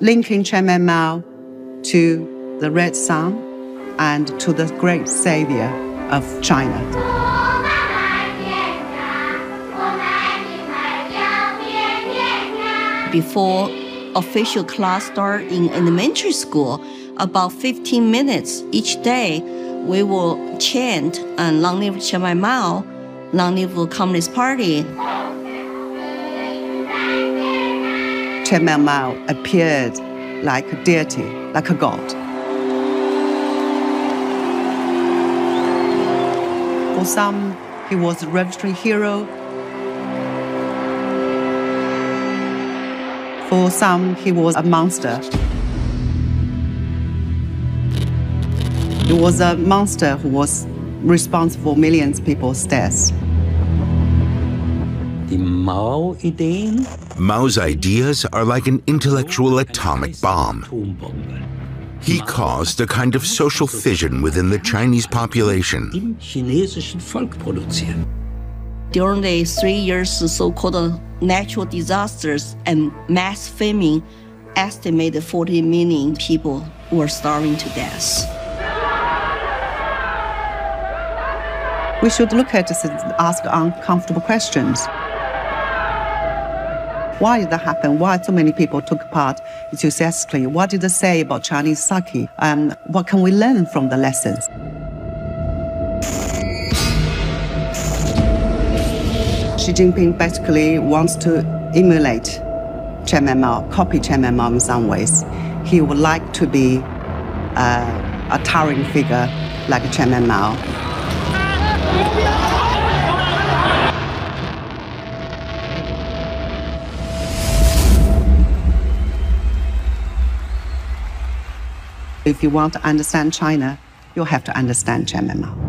linking Chairman Mao to the Red Sun and to the great savior of China. Before official class start in elementary school, about 15 minutes each day, we will chant Long live Chairman Mao, long live the Communist Party. Chairman Mao appeared like a deity, like a god. For some, he was a revolutionary hero. For some, he was a monster. He was a monster who was responsible for millions of people's deaths. Mao's ideas are like an intellectual atomic bomb. He caused a kind of social fission within the Chinese population. During the 3 years so-called natural disasters and mass famine, estimated 40 million people were starving to death. We should look at this and ask uncomfortable questions. Why did that happen? Why so many people took part enthusiastically? What did they say about Chinese sake? What can we learn from the lessons? Xi Jinping basically wants to emulate Chairman Mao, copy Chairman Mao in some ways. He would like to be a towering figure like Chairman Mao. If you want to understand China, you have to understand Chairman Mao.